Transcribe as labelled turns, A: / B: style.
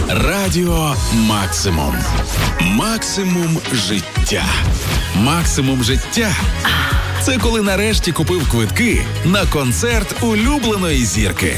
A: Радіо Максимум. Максимум життя. Максимум життя – це коли нарешті купив квитки на концерт улюбленої зірки.